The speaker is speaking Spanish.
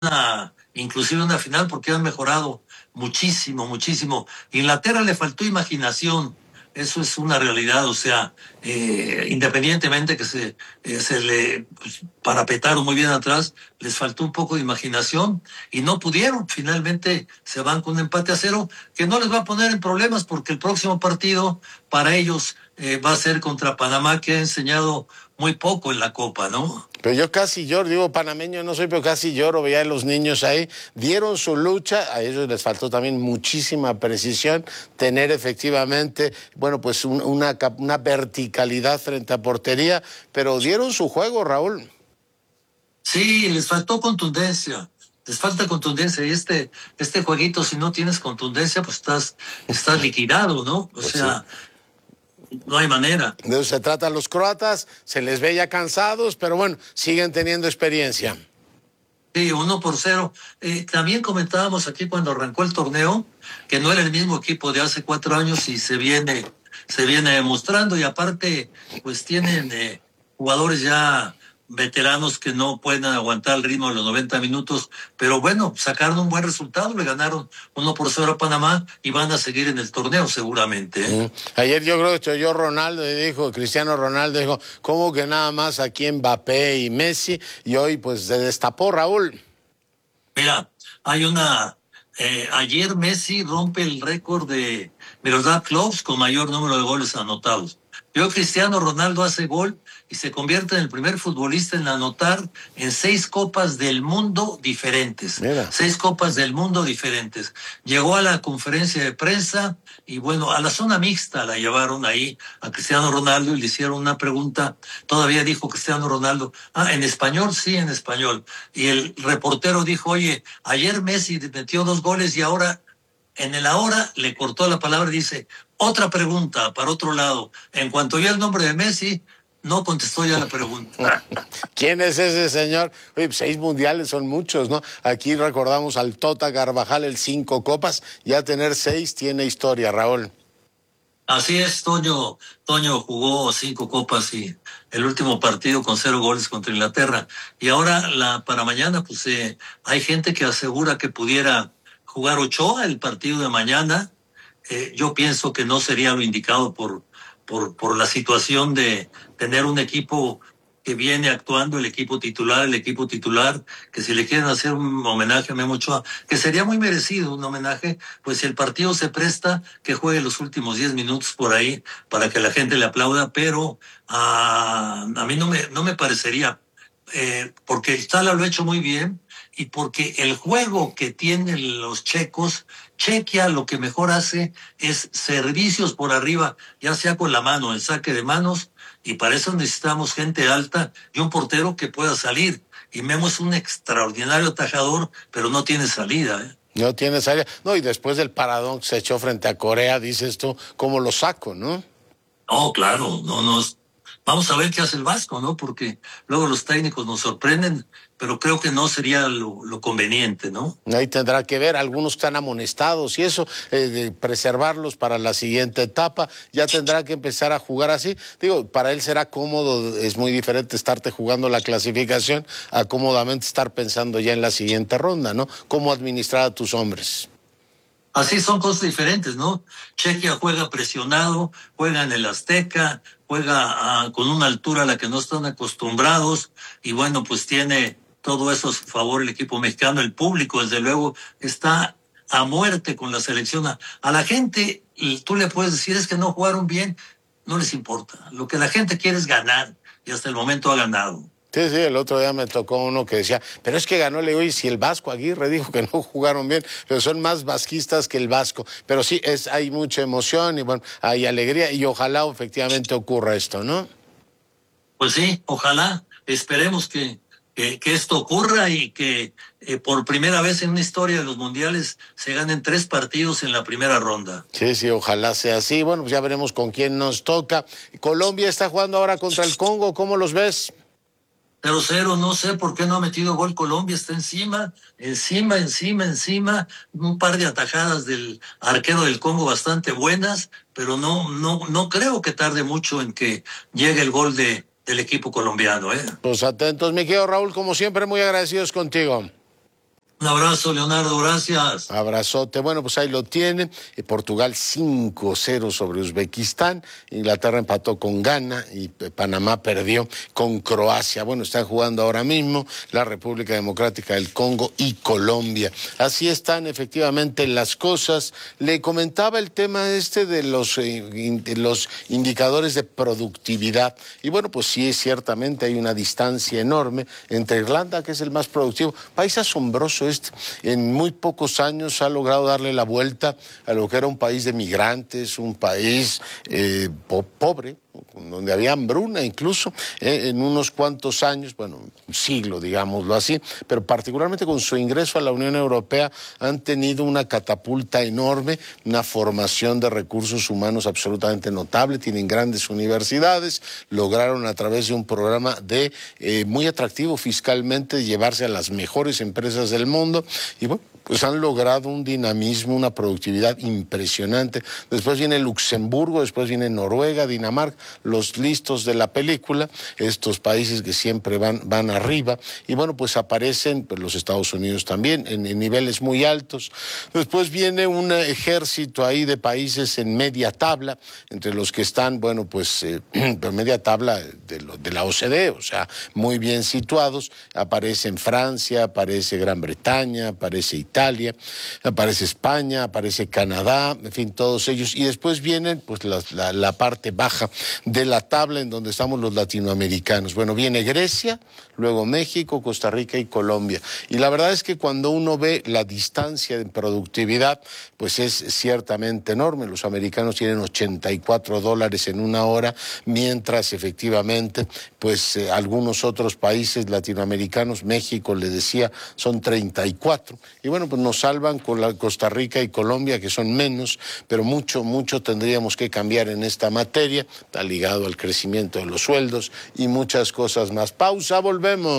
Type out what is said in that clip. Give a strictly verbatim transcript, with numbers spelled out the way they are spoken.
una, inclusive una final, porque han mejorado muchísimo, muchísimo. Inglaterra le faltó imaginación, eso es una realidad, o sea, eh, independientemente que se, eh, se le pues, parapetaron muy bien atrás, les faltó un poco de imaginación y no pudieron. Finalmente se van con un empate a cero, que no les va a poner en problemas porque el próximo partido para ellos eh, va a ser contra Panamá, que ha enseñado muy poco en la Copa, ¿no? Pero yo casi lloro, digo panameño no soy, pero casi lloro, veía a los niños ahí, dieron su lucha, a ellos les faltó también muchísima precisión, tener efectivamente, bueno, pues un, una, una verticalidad frente a portería, pero dieron su juego, Raúl. Sí, les faltó contundencia, les falta contundencia, y este, este jueguito, si no tienes contundencia, pues estás, estás liquidado, ¿no? O Pues sea, sí. No hay manera. De eso se trata a los croatas, se les ve ya cansados, pero bueno, siguen teniendo experiencia. Sí, uno por cero. Eh, también comentábamos aquí cuando arrancó el torneo que no era el mismo equipo de hace cuatro años y se viene, se viene demostrando, y aparte, pues tienen eh, jugadores ya veteranos que no pueden aguantar el ritmo de los noventa minutos, pero bueno, sacaron un buen resultado, le ganaron uno por cero a Panamá y van a seguir en el torneo seguramente. ¿eh? Mm. Ayer yo creo que oyó Ronaldo y dijo, Cristiano Ronaldo dijo, ¿cómo que nada más aquí Mbappé y Messi? Y hoy pues se destapó, Raúl. Mira, hay una, eh, ayer Messi rompe el récord de Miroslav Klose con mayor número de goles anotados. Yo Cristiano Ronaldo hace gol y se convierte en el primer futbolista en anotar en seis copas del mundo diferentes. Mira. Seis copas del mundo diferentes. Llegó a la conferencia de prensa y bueno, a la zona mixta la llevaron ahí a Cristiano Ronaldo y le hicieron una pregunta. Todavía dijo Cristiano Ronaldo, ah, en español, sí, en español. Y el reportero dijo, oye, ayer Messi metió dos goles y ahora, en el ahora, le cortó la palabra y dice, otra pregunta para otro lado. En cuanto oyó el nombre de Messi, no contestó ya la pregunta. ¿Quién es ese señor? Oye, pues seis mundiales son muchos, ¿no? Aquí recordamos al Tota Carvajal, el cinco copas, ya tener seis tiene historia, Raúl. Así es, Toño, Toño jugó cinco copas y el último partido con cero goles contra Inglaterra. Y ahora la para mañana, pues eh, hay gente que asegura que pudiera jugar Ochoa el partido de mañana. Eh, yo pienso que no sería lo indicado por, por, por la situación de tener un equipo que viene actuando, el equipo titular, el equipo titular, que si le quieren hacer un homenaje a Memo Ochoa, que sería muy merecido un homenaje, pues si el partido se presta, que juegue los últimos diez minutos por ahí para que la gente le aplauda, pero a, a mí no me, no me parecería, eh, porque el Tala lo ha hecho muy bien y porque el juego que tienen los checos, Chequia lo que mejor hace es servicios por arriba, ya sea con la mano, el saque de manos, y para eso necesitamos gente alta y un portero que pueda salir. Y Memo es un extraordinario atajador, pero no tiene salida, ¿eh? No tiene salida. No, y después del paradón que se echó frente a Corea, dices tú, ¿cómo lo saco, no? No, claro, no nos. Vamos a ver qué hace el Vasco, ¿no? Porque luego los técnicos nos sorprenden, pero creo que no sería lo, lo conveniente, ¿no? Ahí tendrá que ver, algunos están amonestados y eso, eh, de preservarlos para la siguiente etapa, ya tendrá que empezar a jugar así. Digo, para él será cómodo, es muy diferente estarte jugando la clasificación a cómodamente estar pensando ya en la siguiente ronda, ¿no? Cómo administrar a tus hombres. Así son cosas diferentes, ¿no? Chequia juega presionado, juega en el Azteca, juega uh, con una altura a la que no están acostumbrados y bueno, pues tiene todo eso a su favor el equipo mexicano. El público, desde luego, está a muerte con la selección. A, a la gente, y tú le puedes decir, es que no jugaron bien, no les importa. Lo que la gente quiere es ganar y hasta el momento ha ganado. Sí, sí, el otro día me tocó uno que decía, pero es que ganó, le digo, y si el Vasco Aguirre dijo que no jugaron bien, pero son más vasquistas que el Vasco. Pero sí, es, hay mucha emoción y bueno, hay alegría y ojalá efectivamente ocurra esto, ¿no? Pues sí, ojalá, esperemos que, que, que esto ocurra y que eh, por primera vez en una historia de los mundiales se ganen tres partidos en la primera ronda. Sí, sí, ojalá sea así. Bueno, pues ya veremos con quién nos toca. Colombia está jugando ahora contra el Congo, ¿cómo los ves? cero cero, no sé por qué no ha metido gol Colombia, está encima, encima, encima, encima, un par de atajadas del arquero del Congo bastante buenas, pero no, no, no creo que tarde mucho en que llegue el gol de, del equipo colombiano, ¿eh? Pues atentos, mi querido Raúl, como siempre, muy agradecidos contigo. Un abrazo, Leonardo, gracias. Abrazote. Bueno, pues ahí lo tiene. Eh, Portugal cinco cero sobre Uzbekistán. Inglaterra empató con Ghana y eh, Panamá perdió con Croacia. Bueno, están jugando ahora mismo la República Democrática del Congo y Colombia. Así están efectivamente las cosas. Le comentaba el tema este de los, eh, in, de los indicadores de productividad. Y bueno, pues sí, ciertamente hay una distancia enorme entre Irlanda, que es el más productivo. País asombroso este. En muy pocos años ha logrado darle la vuelta a lo que era un país de migrantes, un país eh, po pobre, donde había hambruna incluso, eh, en unos cuantos años, bueno, un siglo, digámoslo así, pero particularmente con su ingreso a la Unión Europea han tenido una catapulta enorme, una formación de recursos humanos absolutamente notable, tienen grandes universidades, lograron a través de un programa de eh, muy atractivo fiscalmente llevarse a las mejores empresas del mundo y bueno, pues han logrado un dinamismo, una productividad impresionante. Después viene Luxemburgo, después viene Noruega, Dinamarca, los listos de la película, estos países que siempre van, van arriba. Y bueno, pues aparecen pues, los Estados Unidos también en, en niveles muy altos. Después viene un ejército ahí de países en media tabla, entre los que están, bueno, pues eh, media tabla de, lo, de la O C D E, o sea, muy bien situados. Aparecen Francia, aparece Gran Bretaña, aparece Italia. Italia, aparece España, aparece Canadá, en fin, todos ellos. Y después vienen pues la, la, la parte baja de la tabla en donde estamos los latinoamericanos. Bueno, viene Grecia, luego México, Costa Rica y Colombia. Y la verdad es que cuando uno ve la distancia de productividad, pues es ciertamente enorme. Los americanos tienen ochenta y cuatro dólares en una hora, mientras efectivamente pues eh, algunos otros países latinoamericanos, México, le decía, son treinta y cuatro. Y bueno, pues nos salvan con la Costa Rica y Colombia, que son menos, pero mucho, mucho tendríamos que cambiar en esta materia. Está ligado al crecimiento de los sueldos y muchas cosas más. Pausa, volvemos.